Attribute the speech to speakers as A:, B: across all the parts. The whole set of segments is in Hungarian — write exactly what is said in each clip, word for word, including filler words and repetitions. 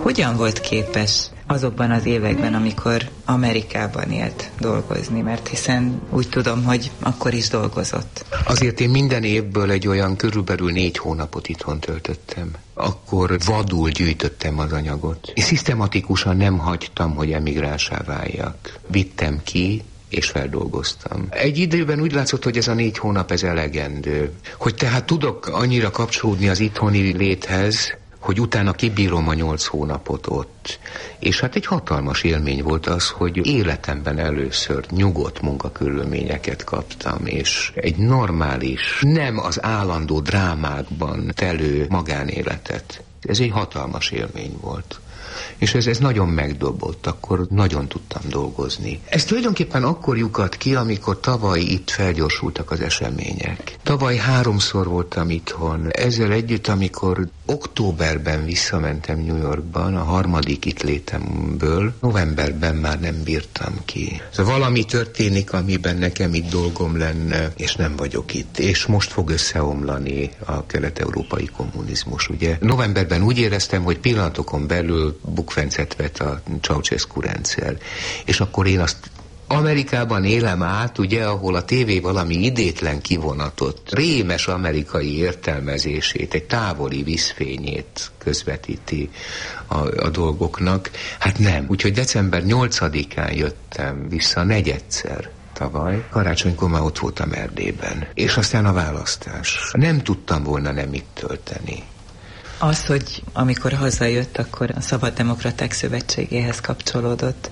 A: hogyan volt képes azokban az években, amikor Amerikában élt, dolgozni, mert hiszen úgy tudom, hogy akkor is dolgozott.
B: Azért én minden évből egy olyan körülbelül négy hónapot itthon töltöttem. Akkor vadul gyűjtöttem az anyagot. Én szisztematikusan nem hagytam, hogy emigránsá váljak. Vittem ki, és feldolgoztam. Egy időben úgy látszott, hogy ez a négy hónap ez elegendő. Hogy tehát tudok annyira kapcsolódni az itthoni léthez, hogy utána kibírom a nyolc hónapot ott. És hát egy hatalmas élmény volt az, hogy életemben először nyugodt munkakörülményeket kaptam, és egy normális, nem az állandó drámákban telő magánéletet. Ez egy hatalmas élmény volt. És ez, ez nagyon megdobott, akkor nagyon tudtam dolgozni. Ez tulajdonképpen akkor lyukadt ki, amikor tavaly itt felgyorsultak az események. Tavaly háromszor voltam itthon, ezzel együtt, amikor októberben visszamentem New Yorkban, a harmadik itt létemből, novemberben már nem bírtam ki. Szóval valami történik, amiben nekem itt dolgom lenne, és nem vagyok itt. És most fog összeomlani a kelet-európai kommunizmus, ugye? Novemberben úgy éreztem, hogy pillanatokon belül bukfencet vet a Ceausescu rendszer. És akkor én azt Amerikában élem át, ugye, ahol a tévé valami idétlen kivonatot, rémes amerikai értelmezését, egy távoli vízfényét közvetíti a, a dolgoknak. Hát nem. Úgyhogy december nyolcadikán jöttem vissza negyedszer tavaly. Karácsonykor már ott voltam Erdélyben. És aztán a választás. Nem tudtam volna nem itt tölteni.
A: Az, hogy amikor hazajött, akkor a Szabaddemokraták Szövetségéhez kapcsolódott,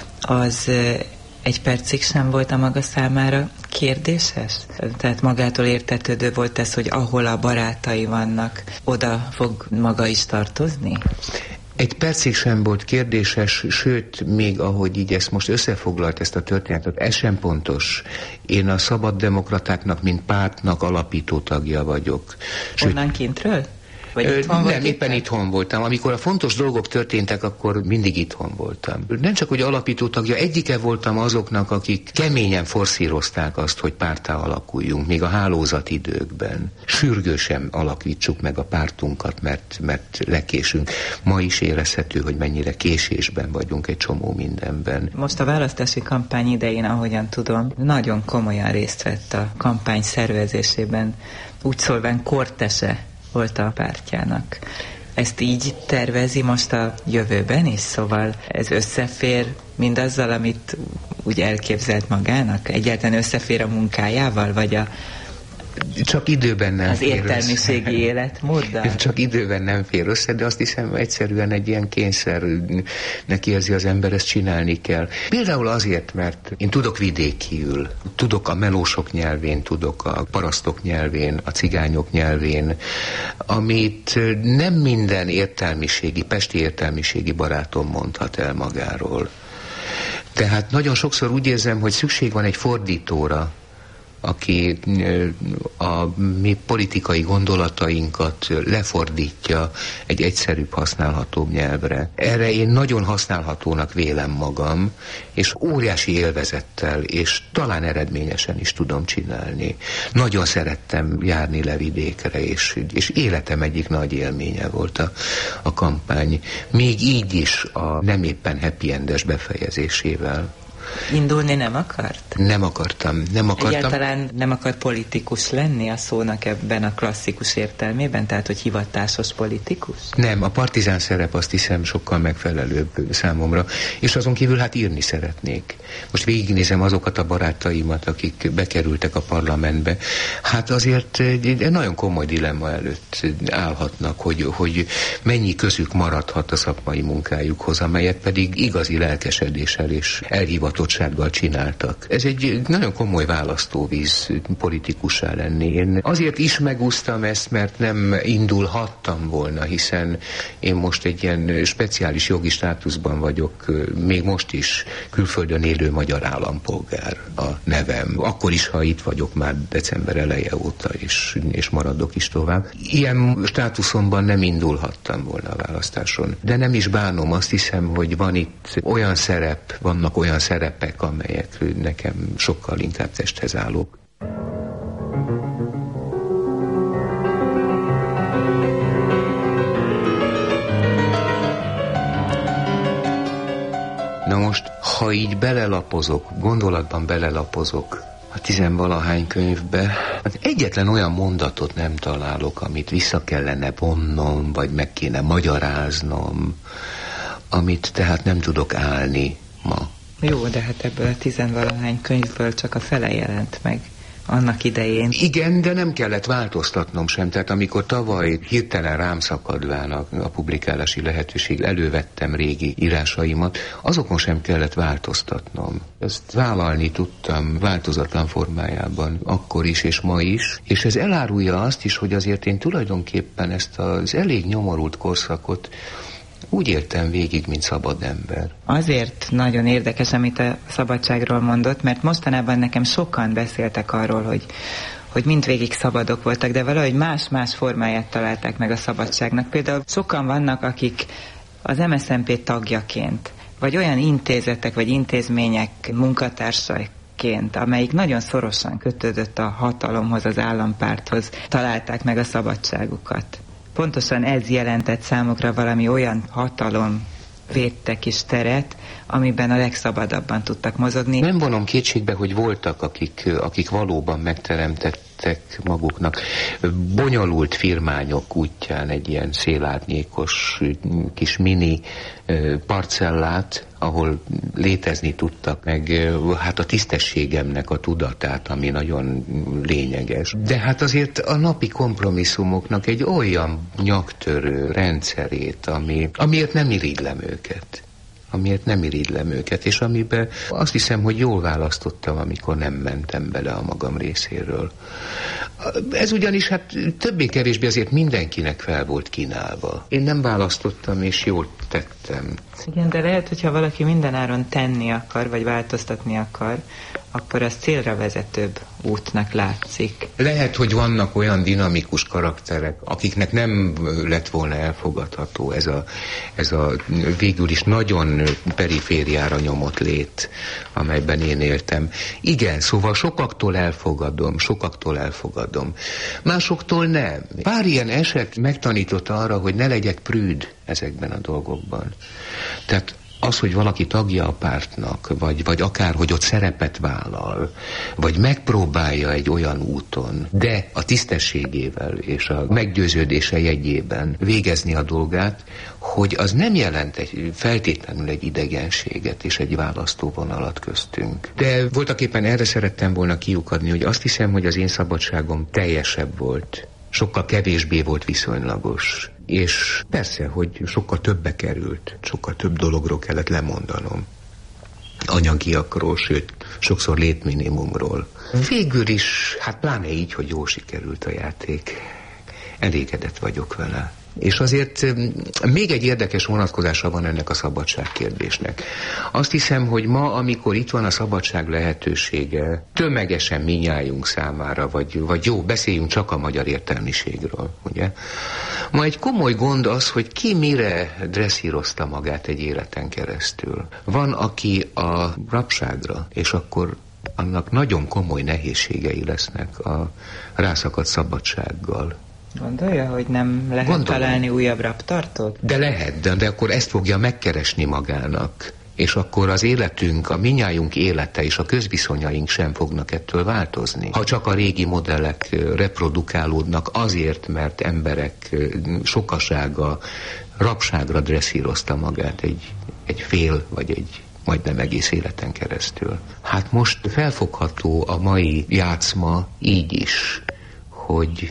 A: az egy percig sem volt a maga számára kérdéses? Tehát magától értetődő volt ez, hogy ahol a barátai vannak, oda fog maga is tartozni?
B: Egy percig sem volt kérdéses, sőt, még ahogy így ezt most összefoglalt ezt a történetet, ez sem pontos. Én a Szabaddemokratáknak, mint pártnak alapító tagja vagyok. Sőt,
A: onnan kintről?
B: Ö, nem, éppen itthon voltam. Amikor a fontos dolgok történtek, akkor mindig itthon voltam. Nem csak, hogy alapító tagja, egyike voltam azoknak, akik keményen forszírozták azt, hogy párttá alakuljunk, még a hálózat időkben. Sürgősen alakítsuk meg a pártunkat, mert, mert lekésünk. Ma is érezhető, hogy mennyire késésben vagyunk egy csomó mindenben.
A: Most a választási kampány idején, ahogyan tudom, nagyon komolyan részt vett a kampány szervezésében, úgy szólván kortese volt a pártjának. Ezt így tervezi most a jövőben is? Szóval ez összefér mindazzal, amit úgy elképzelt magának? Egyáltalán összefér a munkájával, vagy a
B: Csak időben nem
A: az
B: fér
A: értelmiségi össze. Életmóddal?
B: Csak időben nem fér össze, de azt hiszem egyszerűen egy ilyen kényszernek érzi az ember, ezt csinálni kell. Például azért, mert én tudok vidékiül, tudok a melósok nyelvén, tudok a parasztok nyelvén, a cigányok nyelvén, amit nem minden értelmiségi, pesti értelmiségi barátom mondhat el magáról. Tehát nagyon sokszor úgy érzem, hogy szükség van egy fordítóra, aki a mi politikai gondolatainkat lefordítja egy egyszerűbb, használhatóbb nyelvre. Erre én nagyon használhatónak vélem magam, és óriási élvezettel, és talán eredményesen is tudom csinálni. Nagyon szerettem járni le vidékre, és, és életem egyik nagy élménye volt a, a kampány. Még így is a nem éppen happy endes befejezésével.
A: Indulni nem akart?
B: Nem akartam, nem akartam.
A: Egyáltalán nem akar politikus lenni a szónak ebben a klasszikus értelmében, tehát hogy hivatásos politikus?
B: Nem, a partizán szerep azt hiszem sokkal megfelelőbb számomra, és azon kívül hát írni szeretnék. Most végignézem azokat a barátaimat, akik bekerültek a parlamentbe. Hát azért egy nagyon komoly dilemma előtt állhatnak, hogy, hogy mennyi közük maradhat a szakmai munkájukhoz, amelyet pedig igazi lelkesedéssel és elhivatottsággal csináltak. Ez egy nagyon komoly választóvíz politikussá lenni. Én azért is megúsztam ezt, mert nem indulhattam volna, hiszen én most egy ilyen speciális jogi státuszban vagyok, még most is külföldön élő magyar állampolgár a nevem. Akkor is, ha itt vagyok már december eleje óta, és, és maradok is tovább. Ilyen státuszomban nem indulhattam volna a választáson. De nem is bánom, azt hiszem, hogy van itt olyan szerep, vannak olyan szerepek, amelyek nekem sokkal inkább testhez állók. ha így belelapozok, gondolatban belelapozok a tizenvalahány könyvbe, hát egyetlen olyan mondatot nem találok, amit vissza kellene vonnom, vagy meg kéne magyaráznom, amit tehát nem tudok állni ma. Jó, de hát ebből a tizenvalahány könyvből csak a fele jelent meg annak idején. Igen, de nem kellett változtatnom sem. Tehát amikor tavaly hirtelen rám szakadván a, a publikálási lehetőség, elővettem régi írásaimat, azokon sem kellett változtatnom. Ezt vállalni tudtam változatlan formájában, akkor is és ma is. És ez elárulja azt is, hogy azért én tulajdonképpen ezt az elég nyomorult korszakot úgy éltem végig, mint szabad ember. Azért nagyon érdekes, amit a szabadságról mondott, mert mostanában nekem sokan beszéltek arról, hogy, hogy mindvégig szabadok voltak, de valahogy más-más formáját találták meg a szabadságnak. Például sokan vannak, akik az em es zé en pé tagjaként, vagy olyan intézetek, vagy intézmények munkatársaként, amelyik nagyon szorosan kötődött a hatalomhoz, az állampárthoz, találták meg a szabadságukat. Pontosan ez jelentett számukra valami olyan hatalom védte kis teret, amiben a legszabadabban tudtak mozogni. Nem vonom kétségbe, hogy voltak, akik, akik valóban megteremtettek maguknak bonyolult firmányok útján egy ilyen szélárnyékos kis mini parcellát, ahol létezni tudtak, meg hát a tisztességemnek a tudatát, ami nagyon lényeges. De hát azért a napi kompromisszumoknak egy olyan nyaktörő rendszerét, ami, amiért nem irigylem őket. amiért nem irigylem őket, és amiben azt hiszem, hogy jól választottam, amikor nem mentem bele a magam részéről. Ez ugyanis hát többé-kevésbé azért mindenkinek fel volt kínálva. Én nem választottam, és jól tettem. Igen, de lehet, hogyha valaki mindenáron tenni akar, vagy változtatni akar, akkor az célra vezetőbb útnak látszik. Lehet, hogy vannak olyan dinamikus karakterek, akiknek nem lett volna elfogadható ez a, ez a végül is nagyon perifériára nyomott lét, amelyben én éltem. Igen, szóval sokaktól elfogadom, sokaktól elfogadom. Másoktól nem. Pár ilyen eset megtanított arra, hogy ne legyek prűd ezekben a dolgokban. Tehát az, hogy valaki tagja a pártnak, vagy, vagy akár, hogy ott szerepet vállal, vagy megpróbálja egy olyan úton, de a tisztességével és a meggyőződése jegyében végezni a dolgát, hogy az nem jelent egy, feltétlenül egy idegenséget és egy választóvonalat köztünk. De voltaképpen erre szerettem volna kiukadni, hogy azt hiszem, hogy az én szabadságom teljesebb volt. Sokkal kevésbé volt viszonylagos. És persze, hogy sokkal többe került, sokkal több dologról kellett lemondanom. Anyagiakról, sőt, sokszor létminimumról. Végül is, hát pláne így, hogy jól sikerült a játék. Elégedett vagyok vele. És azért még egy érdekes vonatkozása van ennek a szabadságkérdésnek. Azt hiszem, hogy ma, amikor itt van a szabadság lehetősége, tömegesen minnyájunk számára, vagy, vagy jó, beszéljünk csak a magyar értelmiségről, ugye? Ma egy komoly gond az, hogy ki mire dresszírozta magát egy életen keresztül. Van, aki a rabságra, és akkor annak nagyon komoly nehézségei lesznek a rászakadt szabadsággal. Gondolja, hogy nem lehet Gondolom. találni újabb rabtartót? De lehet, de, de akkor ezt fogja megkeresni magának. És akkor az életünk, a minnyájunk élete és a közviszonyaink sem fognak ettől változni. Ha csak a régi modellek reprodukálódnak azért, mert emberek sokasága rabságra dresszírozta magát egy, egy fél vagy egy majdnem egész életen keresztül. Hát most felfogható a mai játszma így is, hogy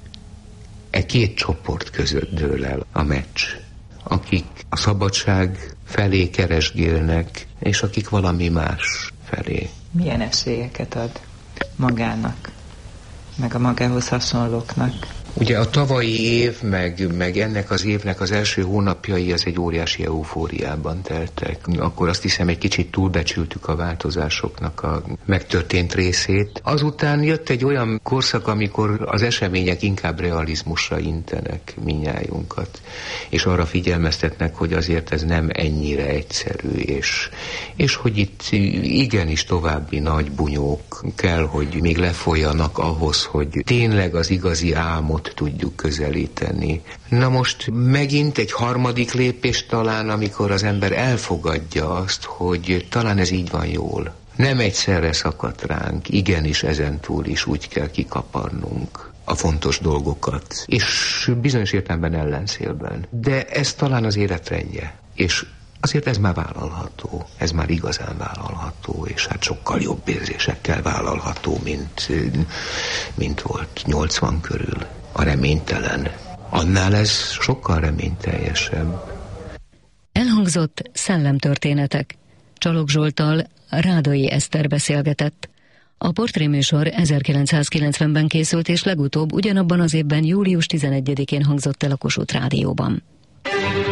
B: e két csoport között dől el a meccs, akik a szabadság felé keresgélnek, és akik valami más felé. Milyen esélyeket ad magának, meg a magához hasonlóknak? Ugye a tavalyi év, meg, meg ennek az évnek az első hónapjai az egy óriási eufóriában teltek. Akkor azt hiszem, egy kicsit túlbecsültük a változásoknak a megtörtént részét. Azután jött egy olyan korszak, amikor az események inkább realizmusra intenek minnyájunkat, és arra figyelmeztetnek, hogy azért ez nem ennyire egyszerű, és, és hogy itt igenis további nagy bunyók kell, hogy még lefolyjanak ahhoz, hogy tényleg az igazi álmot álmot tudjuk közelíteni. Na most megint egy harmadik lépés talán, amikor az ember elfogadja azt, hogy talán ez így van jól. Nem egyszerre szakadt ránk, igenis ezentúl is úgy kell kikaparnunk a fontos dolgokat, és bizonyos értelemben ellenszélben. De ez talán az életrendje, és azért ez már vállalható, ez már igazán vállalható, és hát sokkal jobb érzésekkel vállalható, mint, mint volt nyolcvan körül. A reménytelen. Annál ez sokkal reményteljesebb.
C: Elhangzott szellemtörténetek. Csalog Zsolttal Rádai Eszter beszélgetett. A portréműsor ezerkilencszázkilencvenben készült, és legutóbb ugyanabban az évben július tizenegyedikén hangzott el a Kossuth Rádióban.